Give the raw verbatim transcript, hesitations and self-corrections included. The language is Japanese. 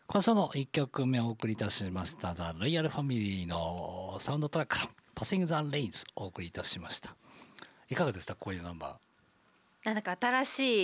今週のいっきょくめをお送りいたしましたザ・ロイヤルファミリーのサウンドトラックパシング・ザ・レインズお送りいたしました。いかがでしたこういうナンバー。 なんだか新し